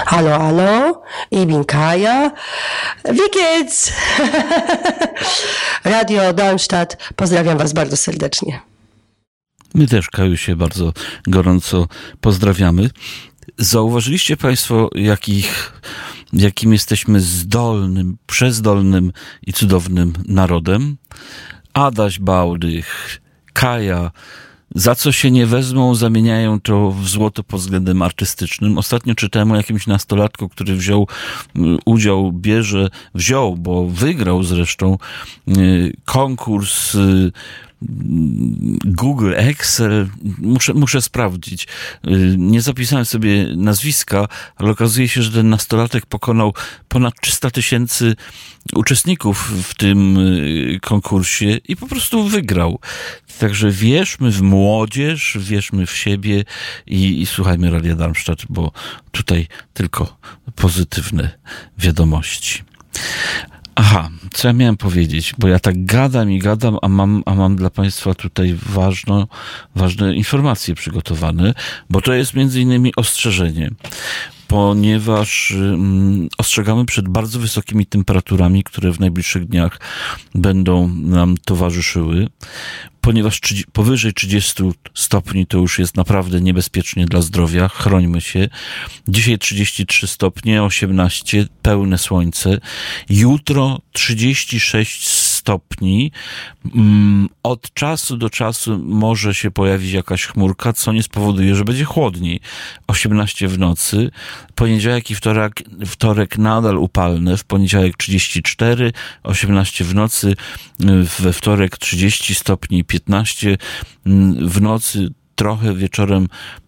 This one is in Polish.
Hallo, hallo, ich bin Kaja. Wie geht's? Radio Darmstadt, pozdrawiam was bardzo serdecznie. My też, Kaju, się bardzo gorąco pozdrawiamy. Zauważyliście Państwo, jakim jesteśmy zdolnym, przezdolnym i cudownym narodem? Adaś Bałdych, Kaja, za co się nie wezmą, zamieniają to w złoto pod względem artystycznym. Ostatnio czytałem o jakimś nastolatku, który wziął, bo wygrał zresztą konkurs Google, Excel, muszę sprawdzić. Nie zapisałem sobie nazwiska, ale okazuje się, że ten nastolatek pokonał ponad 300 000 uczestników w tym konkursie i po prostu wygrał. Także wierzmy w młodzież, wierzmy w siebie i słuchajmy Radia Darmstadt, bo tutaj tylko pozytywne wiadomości. Aha, co ja miałem powiedzieć? Bo ja tak gadam, a mam dla Państwa tutaj ważne informacje przygotowane, bo to jest między innymi ostrzeżenie, ponieważ ostrzegamy przed bardzo wysokimi temperaturami, które w najbliższych dniach będą nam towarzyszyły. Ponieważ powyżej 30 stopni to już jest naprawdę niebezpiecznie dla zdrowia. Chrońmy się. Dzisiaj 33 stopnie, 18, pełne słońce. Jutro 36 stopni. Od czasu do czasu może się pojawić jakaś chmurka, co nie spowoduje, że będzie chłodniej. 18 w nocy. Poniedziałek i wtorek nadal upalne. W poniedziałek 34, 18 w nocy. We wtorek 30 stopni, 15 w nocy, trochę wieczorem